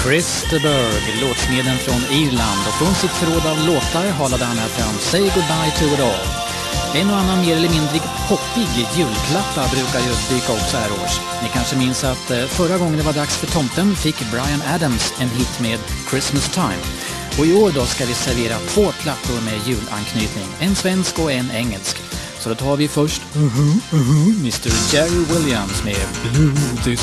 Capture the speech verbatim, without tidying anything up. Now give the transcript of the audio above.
Chris de Burgh, låtsmeden från Irland, och från sitt förråd av låtar halade han här fram Say Goodbye to It All. En och annan mer eller mindre poppig julklappa brukar ju dyka upp så här års. Ni kanske minns att förra gången det var dags för tomten fick Bryan Adams en hit med Christmas Time. Och i år då ska vi servera två plattor med julanknytning, en svensk och en engelsk. Så då tar vi först uh-huh, uh-huh, mister Jerry Williams med Blue This